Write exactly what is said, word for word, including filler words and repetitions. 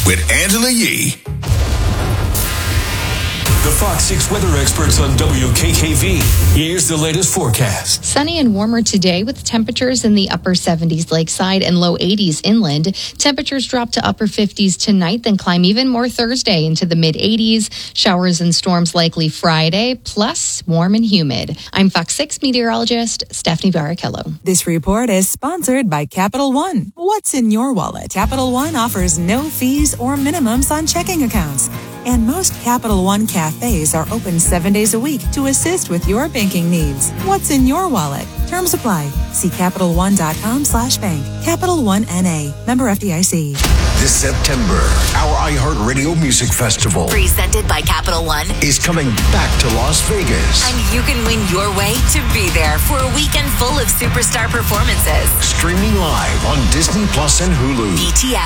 with Angela Yee. The Fox six weather experts on W K K V. Here's the latest forecast. Sunny and warmer today with temperatures in the upper seventies lakeside and low eighties inland. Temperatures drop to upper fifties tonight, then climb even more Thursday into the mid eighties. Showers and storms likely Friday, plus warm and humid. I'm Fox six meteorologist Stephanie Barrichello. This report is sponsored by Capital One. What's in your wallet? Capital One offers no fees or minimums on checking accounts. And most Capital One cafes are open seven days a week to assist with your banking needs. What's in your wallet? Terms apply. See CapitalOne.com slash bank. Capital One N A. Member F D I C. This September, our iHeartRadio Music Festival, presented by Capital One, is coming back to Las Vegas. And you can win your way to be there for a weekend full of superstar performances. Streaming live on Disney Plus and Hulu. B T S.